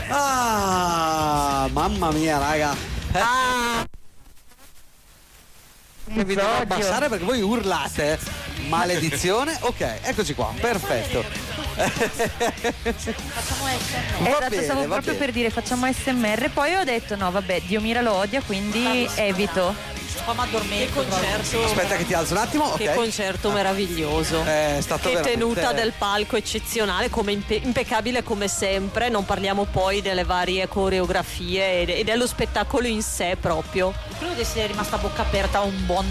Mamma mia, raga. Che vi devo abbassare perché voi urlate. Maledizione. Ok, eccoci qua, perfetto. Esatto, stavo proprio per dire facciamo ASMR, poi ho detto no vabbè, Dio Mira lo odia, quindi evito. Che concerto. Aspetta che ti alzo un attimo. Che concerto meraviglioso. È stato che veramente... tenuta del palco eccezionale, come impeccabile come sempre. Non parliamo poi delle varie coreografie e dello spettacolo in sé proprio. Credo di essere rimasta a bocca aperta un buon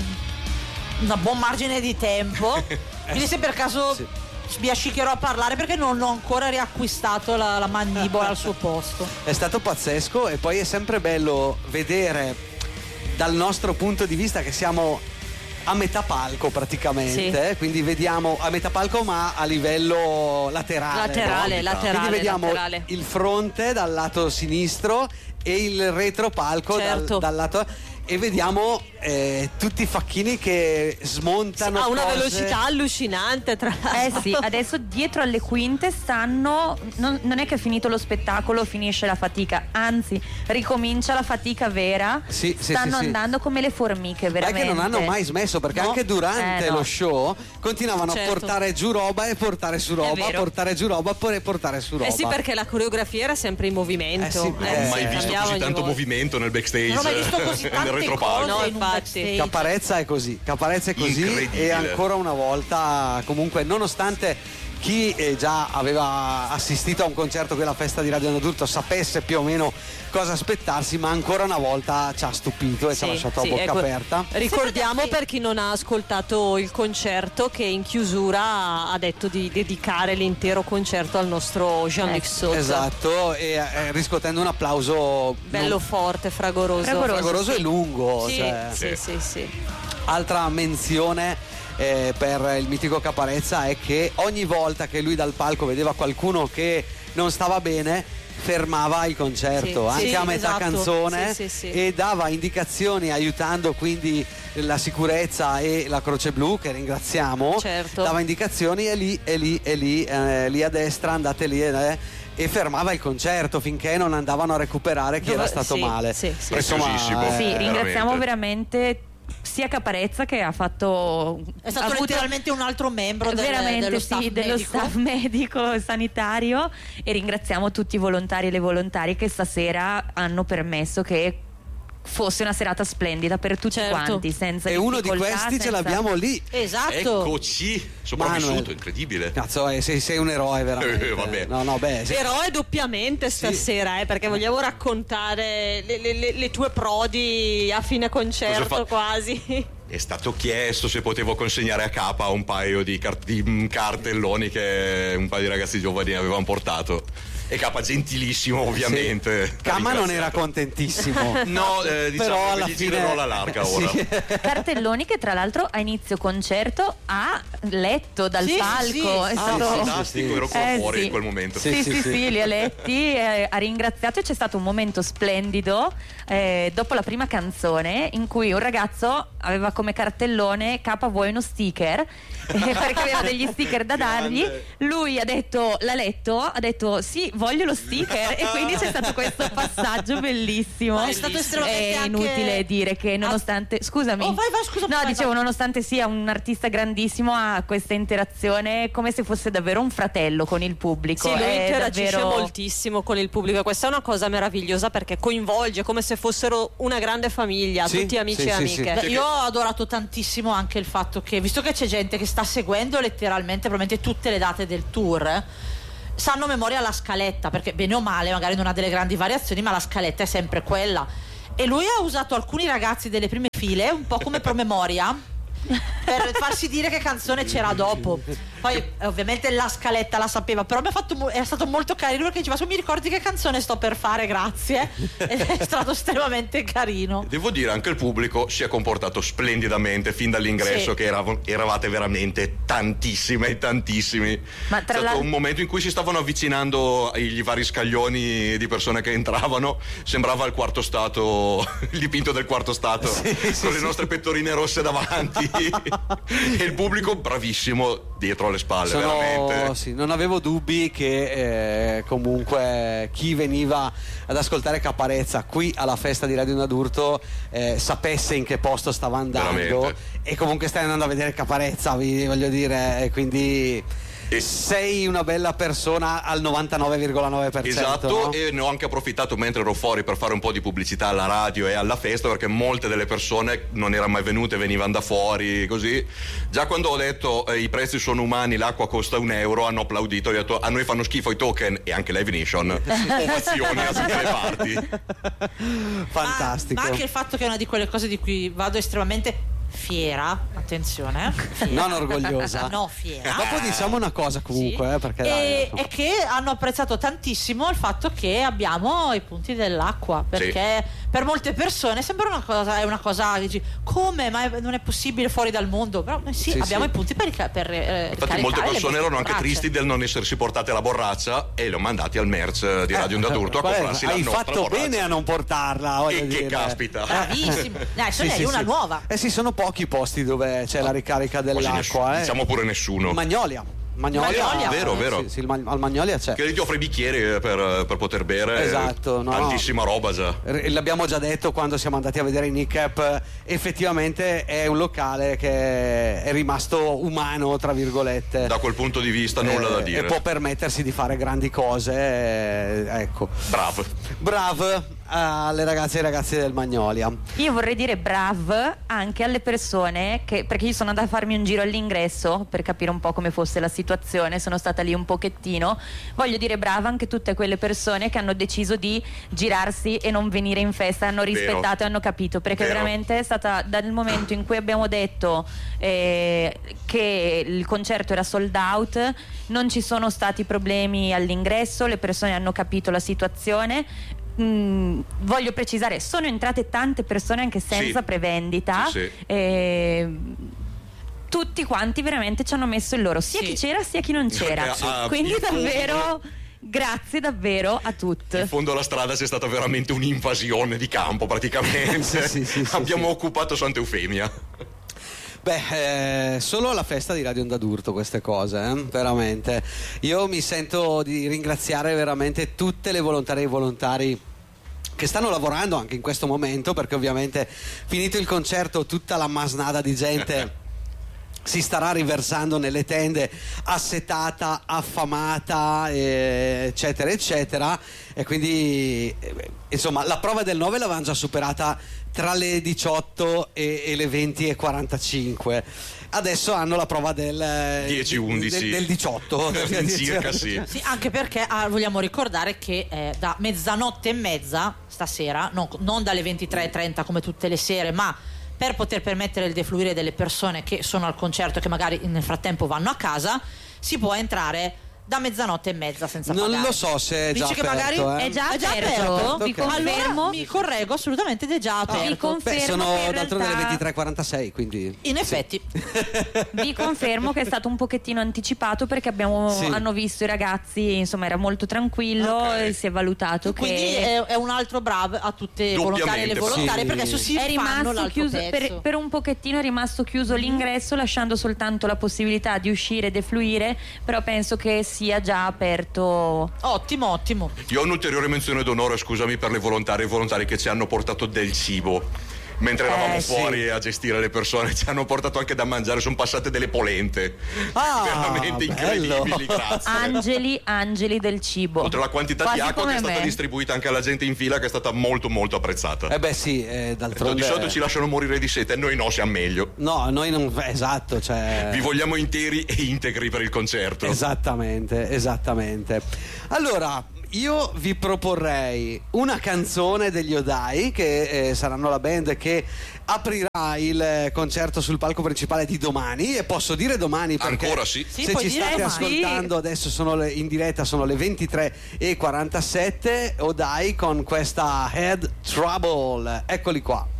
margine di tempo. Quindi se per caso sbiascicherò a parlare, perché non ho ancora riacquistato la mandibola al suo posto. È stato pazzesco, e poi è sempre bello vedere dal nostro punto di vista che siamo a metà palco praticamente, quindi vediamo a metà palco ma a livello laterale, quindi vediamo il fronte dal lato sinistro e il retropalco dal lato, e vediamo tutti i facchini che smontano a una cose. velocità allucinante, tra l'altro. Sì, adesso dietro alle quinte stanno, non è che è finito lo spettacolo, finisce la fatica, anzi ricomincia la fatica vera. Stanno andando come le formiche, veramente. Ma è che non hanno mai smesso, perché anche durante lo show continuavano a portare giù roba e portare su roba, portare giù roba e portare su roba. Sì, perché la coreografia era sempre in movimento. Non ho mai visto così tanto movimento nel backstage. Non ho mai visto così tante retropalco. cose in un backstage. Caparezza è così e ancora una volta, comunque, nonostante chi già aveva assistito a un concerto che la festa di Radio Nadurto sapesse più o meno cosa aspettarsi, ma ancora una volta ci ha stupito e ci ha lasciato a bocca aperta. Ricordiamo, per chi non ha ascoltato il concerto, che in chiusura ha detto di dedicare l'intero concerto al nostro Jean-Luc Sotto. Esatto, e riscuotendo un applauso bello forte, fragoroso e lungo. Sì. Altra menzione per il mitico Caparezza è che ogni volta che lui dal palco vedeva qualcuno che non stava bene, fermava il concerto anche a metà canzone e dava indicazioni, aiutando quindi la sicurezza e la Croce Blu, che ringraziamo. Dava indicazioni e lì a destra, andate lì e fermava il concerto finché non andavano a recuperare chi era stato male. Preziosissimo. Ringraziamo veramente sia Caparezza, che ha fatto, è stato letteralmente un altro membro dello staff medico sanitario, e ringraziamo tutti i volontari e le volontarie che stasera hanno permesso che fosse una serata splendida per tutti quanti, senza e uno di questi ce l'abbiamo lì. Esatto. Eccoci, sopravvissuto, incredibile. Cazzo, sei un eroe veramente. Vabbè. Eroe doppiamente stasera, perché vogliamo raccontare le tue prodi a fine concerto quasi. È stato chiesto se potevo consegnare a Capa un paio di cartelloni che un paio di ragazzi giovani avevano portato. E Capa gentilissimo, ovviamente. Cama non era contentissimo. No, diciamo però che alla gli fine girerò la larga ora. Cartelloni che tra l'altro a inizio concerto ha letto dal palco. È stato fantastico, ero qua fuori in quel momento. Sì, li ha letti, ha ringraziato, e c'è stato un momento splendido dopo la prima canzone in cui un ragazzo aveva come cartellone: Capa, vuoi uno sticker? Perché aveva degli sticker da dargli. Lui l'ha letto, ha detto sì, voglio lo sticker, e quindi c'è stato questo passaggio bellissimo. È stato estremamente è inutile dire che nonostante scusami, dicevo, nonostante sia un artista grandissimo, ha questa interazione come se fosse davvero un fratello con il pubblico. Sì, lui interagisce moltissimo con il pubblico, questa è una cosa meravigliosa, perché coinvolge come se fossero una grande famiglia, tutti amici e amiche. Io ho adorato tantissimo anche il fatto che, visto che c'è gente che sta seguendo letteralmente probabilmente tutte le date del tour, sanno a memoria la scaletta, perché bene o male magari non ha delle grandi variazioni, ma la scaletta è sempre quella, e lui ha usato alcuni ragazzi delle prime file un po' come promemoria per farsi dire che canzone c'era dopo. Poi ovviamente la scaletta la sapeva, però è stato molto carino, perché diceva: mi ricordi che canzone sto per fare, grazie. Ed è stato estremamente carino. Devo dire, anche il pubblico si è comportato splendidamente fin dall'ingresso, che eravate veramente tantissimi. Ma è stato un momento in cui si stavano avvicinando i vari scaglioni di persone che entravano, sembrava il quarto stato, il dipinto del quarto stato, con le nostre pettorine rosse davanti. E il pubblico bravissimo dietro alle spalle, veramente. Sì, non avevo dubbi che comunque chi veniva ad ascoltare Caparezza qui alla festa di Radio Indadurto sapesse in che posto stava andando, veramente. E comunque stai andando a vedere Caparezza, voglio dire, quindi sei una bella persona al 99,9%. Esatto, no? e ne ho anche approfittato mentre ero fuori per fare un po' di pubblicità alla radio e alla festa, perché molte delle persone non erano mai venute, venivano da fuori, così. Già quando ho detto i prezzi sono umani, l'acqua costa €1, hanno applaudito, ho detto a noi fanno schifo i token e anche Live Nation. Ovazioni da tutte le parti. Fantastico. Ma anche il fatto che è una di quelle cose di cui vado estremamente fiera, attenzione, fiera. Non orgogliosa. No, fiera. Dopo diciamo una cosa comunque, Sì. perché dai, e che hanno apprezzato tantissimo il fatto che abbiamo i punti dell'acqua, perché per molte persone sembra è una cosa dici, come? Ma non è possibile fuori dal mondo, però sì, abbiamo i punti per infatti molte persone erano anche tristi del non essersi portate la borraccia e li ho mandati al merch di Radio Indadurto a comprarsi la nostra hai fatto borraccia. bene a non portarla, voglio E dire. che caspita. Bravissimo. Dai, ce n'è una nuova. Sì, sono pochi pochi posti dove c'è la ricarica dell'acqua. Diciamo pure nessuno. Magnolia. Vero. Sì, al Magnolia c'è. Che ti offre i bicchieri per poter bere. Esatto, tantissima roba già. L'abbiamo già detto quando siamo andati a vedere i Nick-Up, effettivamente è un locale che è rimasto umano, tra virgolette. Da quel punto di vista nulla da dire. E può permettersi di fare grandi cose, ecco. Bravo alle ragazze e ai ragazzi del Magnolia. Io vorrei dire brav anche alle persone perché io sono andata a farmi un giro all'ingresso per capire un po' come fosse la situazione, sono stata lì un pochettino. Voglio dire brava anche tutte quelle persone che hanno deciso di girarsi e non venire in festa, hanno rispettato e hanno capito, perché veramente è stata dal momento in cui abbiamo detto che il concerto era sold out, non ci sono stati problemi all'ingresso, le persone hanno capito la situazione. Voglio precisare, sono entrate tante persone anche senza prevendita. Tutti quanti veramente ci hanno messo il loro, sia chi c'era sia chi non c'era, quindi davvero grazie davvero a tutti. In fondo alla strada c'è stata veramente un'invasione di campo praticamente. Abbiamo occupato Santa Eufemia. Solo alla festa di Radio Indadurto queste cose, veramente. Io mi sento di ringraziare veramente tutte le volontarie e volontari che stanno lavorando anche in questo momento, perché ovviamente finito il concerto tutta la masnada di gente si starà riversando nelle tende assetata, affamata, eccetera eccetera, e quindi insomma la prova del 9 l'avevamo già superata tra le 18 e le 20:45. Adesso hanno la prova del 10-11 del 18 circa, sì, anche perché vogliamo ricordare che da 00:30 stasera, non dalle 23:30 come tutte le sere, ma per poter permettere il defluire delle persone che sono al concerto e che magari nel frattempo vanno a casa, si può entrare da 00:30 senza pagare. Non lo so se è già Dici aperto, che magari è già aperto. Vi confermo. Allora, mi correggo, assolutamente ed è già aperto. Vi confermo sono che in d'altronde realtà le 23:46, quindi in effetti vi confermo che è stato un pochettino anticipato, perché hanno visto i ragazzi, insomma era molto tranquillo, e si è valutato quindi che è un altro bravo a tutte le volontarie e le volontarie, perché adesso si è rimasto chiuso per un pochettino, è rimasto chiuso l'ingresso, lasciando soltanto la possibilità di uscire e defluire, però penso che sia già aperto. Ottimo. Io ho un'ulteriore menzione d'onore, scusami, per le volontarie e volontari che ci hanno portato del cibo mentre eravamo fuori a gestire le persone. Ci hanno portato anche da mangiare, sono passate delle polente veramente incredibili, grazie. Angeli del cibo. Oltre alla quantità Quasi di acqua che è stata me. distribuita anche alla gente in fila, che è stata molto molto apprezzata. D'altronde di solito ci lasciano morire di sete, noi no, siamo meglio. No, noi non, esatto, cioè vi vogliamo interi e integri per il concerto. Esattamente. Allora, io vi proporrei una canzone degli Odai, che saranno la band che aprirà il concerto sul palco principale di domani, e posso dire domani perché ancora sì, se ci state ascoltando adesso in diretta sono le 23:47. Odai con questa Head Trouble, eccoli qua.